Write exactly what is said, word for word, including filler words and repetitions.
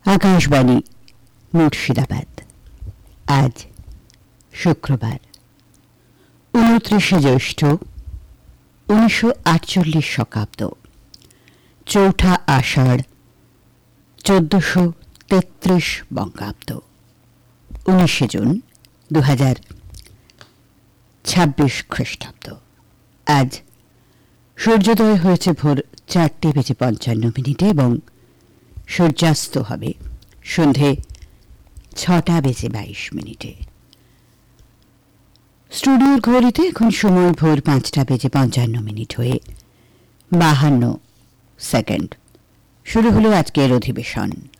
আকাশবাণী মুর্শিদাবাদ। আজ শুক্রবার উনত্রিশে জ্যৈষ্ঠ উনিশশো আটচল্লিশ শকাব্দ, চৌঠা আষাঢ় চোদ্দশো তেত্রিশ বঙ্গাব্দ, উনিশে জুন দু হাজার ছাব্বিশ খ্রিস্টাব্দ। আজ সূর্যোদয় হয়েছে ভোর চারটে বেজে পঞ্চান্ন মিনিটে এবং সূর্যাস্ত হবে সন্ধে ছটা বেজে বাইশ মিনিটে। স্টুডিওর ঘড়িতে এখন সময় ভোর পাঁচটা বেজে পঞ্চান্ন মিনিট হয়ে বাহান্ন সেকেন্ড। শুরু হলো আজকের অধিবেশন।